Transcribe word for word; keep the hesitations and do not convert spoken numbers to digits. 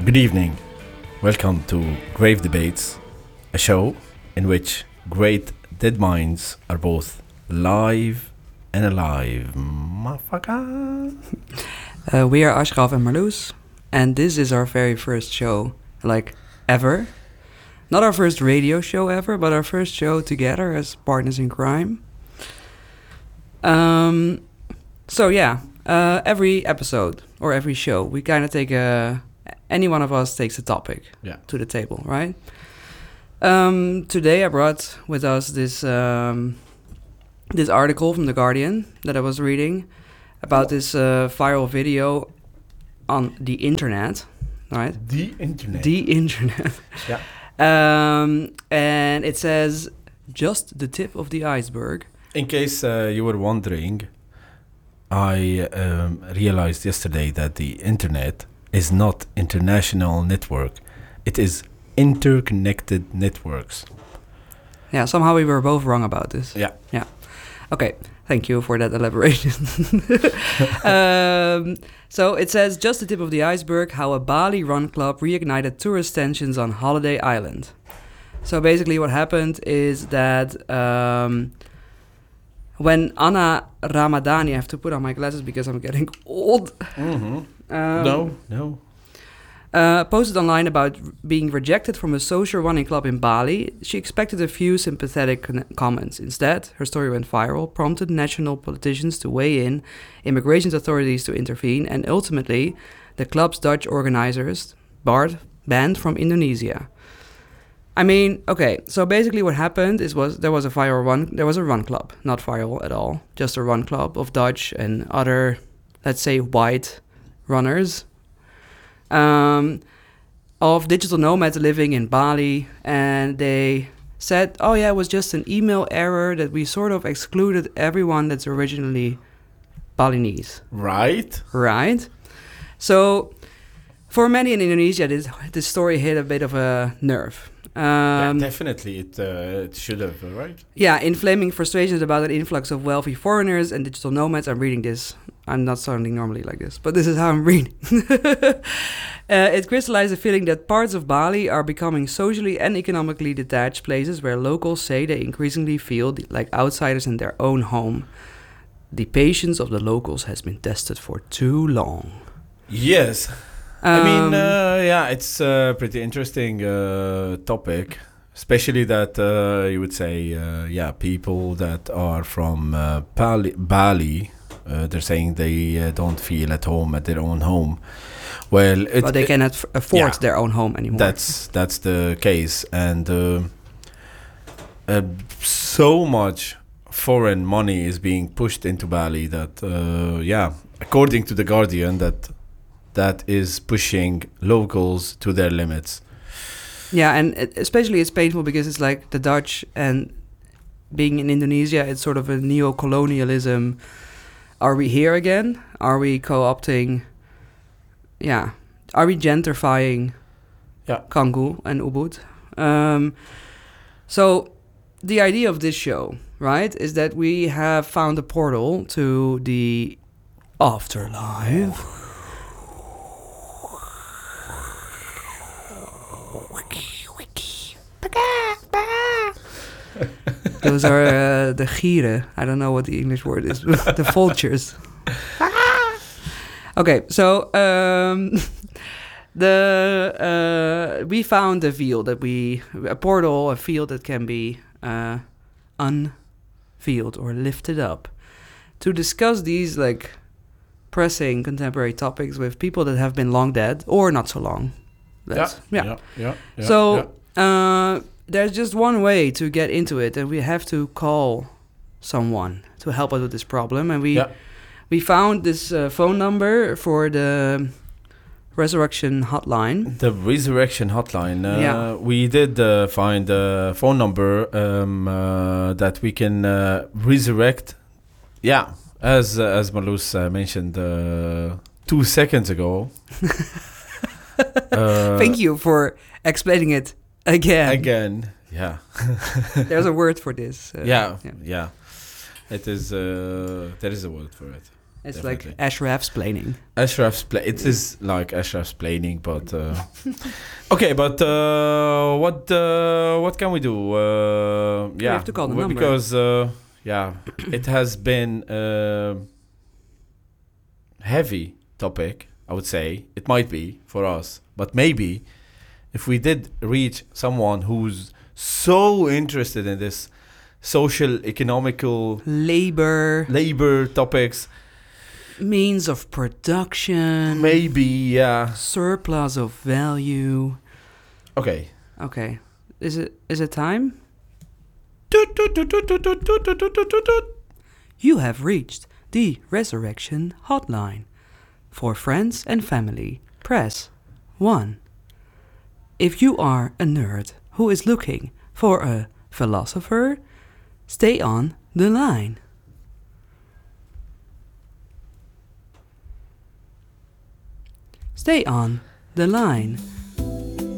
Good evening. Welcome to Grave Debates, a show in which great dead minds are both live and alive. Motherfucker. Uh, we are Ashraf and Marloes, and this is our very first show, like, ever. Not our first radio show ever, but our first show together as partners in crime. Um, so yeah, uh, every episode or every show, we kind of take a... Any one of us takes a topic yeah. to the table, right? Um, today I brought with us this um, this article from The Guardian that I was reading about this uh, viral video on the internet, right? The internet. The internet. yeah. Um, and it says, just the tip of the iceberg. In case uh, you were wondering, I um, realized yesterday that the internet is not international network. It is interconnected networks. Yeah, somehow we were both wrong about this. Yeah. Yeah. Okay, thank you for that elaboration. um, so it says, just the tip of the iceberg, how a Bali run club reignited tourist tensions on Holiday Island. So basically what happened is that um, when Anna Ramadani, I have to put on my glasses because I'm getting old. Mm-hmm. Um, no, no. Uh, posted online about r- being rejected from a social running club in Bali, she expected a few sympathetic con- comments. Instead, her story went viral, prompted national politicians to weigh in, immigration authorities to intervene, and ultimately, the club's Dutch organizers barred, banned from Indonesia. I mean, okay, so basically what happened is was there was a viral run, there was a run club, not viral at all, just a run club of Dutch and other, let's say, white runners um, of digital nomads living in Bali, and they said, oh yeah, it was just an email error that we sort of excluded everyone that's originally Balinese. Right. Right. So for many in Indonesia, this, this story hit a bit of a nerve. Um, yeah, definitely, it uh, it should have, right? Yeah, inflaming frustrations about an influx of wealthy foreigners and digital nomads. I'm reading this. I'm not sounding normally like this, but this is how I'm reading. uh, it crystallized a feeling that parts of Bali are becoming socially and economically detached places where locals say they increasingly feel like outsiders in their own home. The patience of the locals has been tested for too long. Yes. Um, I mean, uh, yeah, it's a pretty interesting uh, topic, especially that uh, you would say, uh, yeah, people that are from uh, Bali, Bali uh, they're saying they uh, don't feel at home at their own home. Well, it, but they it, cannot f- afford yeah, their own home anymore. That's that's the case, and uh, uh, so much foreign money is being pushed into Bali that, uh, yeah, according to The Guardian, that. that is pushing locals to their limits. Yeah, and it, especially it's painful because it's like the Dutch and being in Indonesia, it's sort of a neo-colonialism. Are we here again? Are we co-opting? Yeah. Are we gentrifying yeah. Canggu and Ubud? Um, so the idea of this show, right, is that we have found a portal to the afterlife. Those are uh, the gieren. I don't know what the English word is. The vultures. Okay, so um, the uh, we found a field that we a portal, a field that can be uh, unveiled or lifted up to discuss these like pressing contemporary topics with people that have been long dead or not so long. That's, yeah, yeah, yeah, yeah. So. Yeah. Uh, there's just one way to get into it, and we have to call someone to help us with this problem. And we yeah. we found this uh, phone number for the resurrection hotline. The resurrection hotline. Uh, yeah. We did uh, find a phone number um, uh, that we can uh, resurrect. Yeah, as uh, as Marloes uh, mentioned uh, two seconds ago. uh, Thank you for explaining it. Again. Again, yeah. There's a word for this. Uh, yeah, yeah, yeah. It is. Uh, there is a word for it. It's definitely. like Ashraf's planning. Ashraf's play. It is like Ashraf's planning, but uh, okay. But uh, what uh, what can we do? Uh, yeah, have to call the well, number. because uh, yeah, it has been a heavy topic. I would say it might be for us, but maybe if we did reach someone who's so interested in this social, economical, Labor, labor topics, means of production, maybe yeah. surplus of value. Okay. Okay, is it is it time? You have reached the Resurrection Hotline. For friends and family, press one. If you are a nerd who is looking for a philosopher, stay on the line. Stay on the line.